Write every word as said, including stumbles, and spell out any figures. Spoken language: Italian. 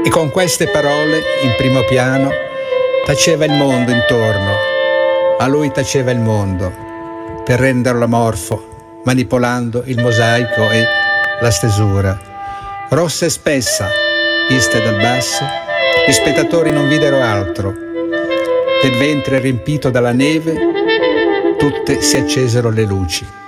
E con queste parole, in primo piano, taceva il mondo intorno. A lui taceva il mondo, per renderlo amorfo, manipolando il mosaico e la stesura. Rossa e spessa, vista dal basso, gli spettatori non videro altro. Del ventre riempito dalla neve, tutte si accesero le luci.